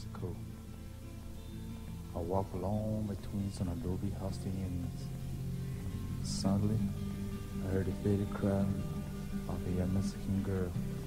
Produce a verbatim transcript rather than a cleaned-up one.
Mexico. I walked along between some adobe haciendas. Suddenly, I heard the faded cry of a young Mexican girl.